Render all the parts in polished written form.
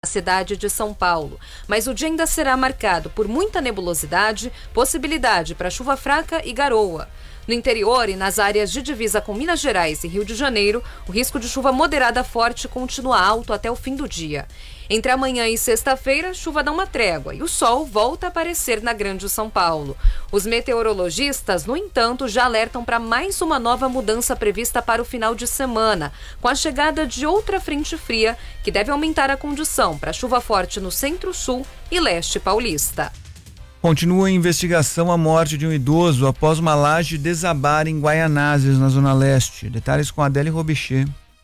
cidade de São Paulo, mas o dia ainda será marcado por muita nebulosidade, possibilidade para chuva fraca e garoa. No interior e nas áreas de divisa com Minas Gerais e Rio de Janeiro, o risco de chuva moderada forte continua alto até o fim do dia. Entre amanhã e sexta-feira, a chuva dá uma trégua e o sol volta a aparecer na Grande São Paulo. Os meteorologistas, no entanto, já alertam para mais uma nova mudança prevista para o final de semana, com a chegada de outra frente fria, que deve aumentar a condição para chuva forte no centro-sul e leste paulista. Continua a investigação a morte de um idoso após uma laje desabar em Guaianazes, na Zona Leste. Detalhes com Adele Robichê.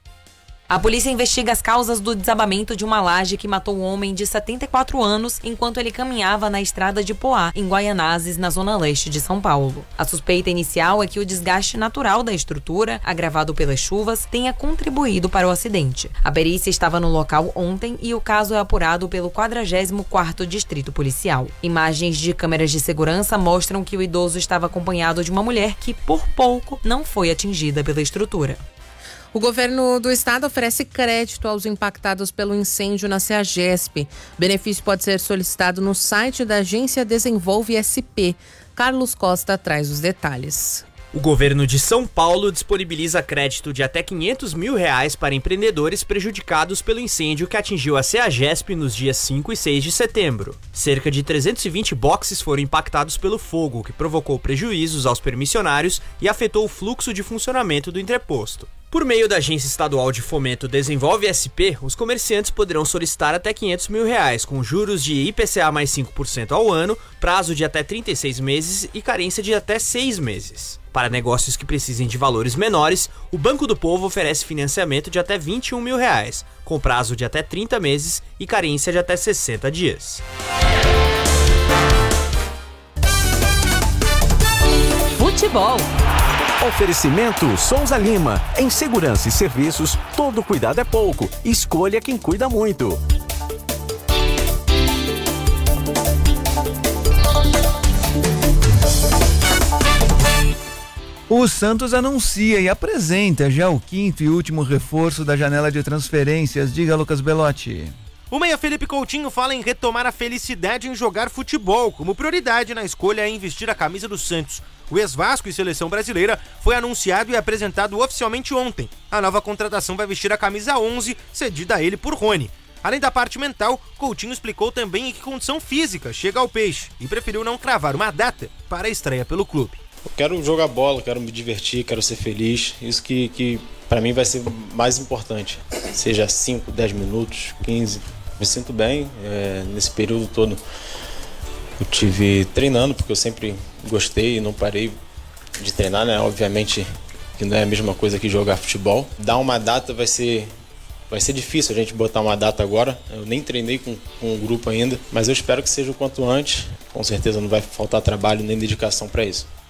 A polícia investiga as causas do desabamento de uma laje que matou um homem de 74 anos enquanto ele caminhava na estrada de Poá, em Guaianazes, na zona leste de São Paulo. A suspeita inicial é que o desgaste natural da estrutura, agravado pelas chuvas, tenha contribuído para o acidente. A perícia estava no local ontem e o caso é apurado pelo 44º Distrito Policial. Imagens de câmeras de segurança mostram que o idoso estava acompanhado de uma mulher que, por pouco, não foi atingida pela estrutura. O governo do estado oferece crédito aos impactados pelo incêndio na CEAGESP. O benefício pode ser solicitado no site da agência Desenvolve SP. Carlos Costa traz os detalhes. O governo de São Paulo disponibiliza crédito de até R$500 mil para empreendedores prejudicados pelo incêndio que atingiu a CEAGESP nos dias 5 e 6 de setembro. Cerca de 320 boxes foram impactados pelo fogo, que provocou prejuízos aos permissionários e afetou o fluxo de funcionamento do entreposto. Por meio da Agência Estadual de Fomento Desenvolve SP, os comerciantes poderão solicitar até R$500 mil, com juros de IPCA mais 5% ao ano, prazo de até 36 meses e carência de até 6 meses. Para negócios que precisem de valores menores, o Banco do Povo oferece financiamento de até R$21 mil, com prazo de até 30 meses e carência de até 60 dias. Futebol. Oferecimento Souza Lima. Em segurança e serviços, todo cuidado é pouco. Escolha quem cuida muito. O Santos anuncia e apresenta já o 5º e último reforço da janela de transferências. Diga, Lucas Belotti. O meia Felipe Coutinho fala em retomar a felicidade em jogar futebol. Como prioridade na escolha é investir a camisa do Santos. O ex-Vasco e seleção brasileira foi anunciado e apresentado oficialmente ontem. A nova contratação vai vestir a camisa 11, cedida a ele por Rony. Além da parte mental, Coutinho explicou também em que condição física chega ao Peixe e preferiu não cravar uma data para a estreia pelo clube. Eu quero jogar bola, quero me divertir, quero ser feliz. Isso que para mim vai ser mais importante. Seja 5, 10 minutos, 15. Me sinto bem. Nesse período todo eu tive treinando, porque eu sempre gostei e não parei de treinar, né? Obviamente que não é a mesma coisa que jogar futebol. Dar uma data vai ser difícil a gente botar uma data agora. Eu nem treinei com o grupo ainda, mas eu espero que seja o quanto antes. Com certeza não vai faltar trabalho nem dedicação para isso.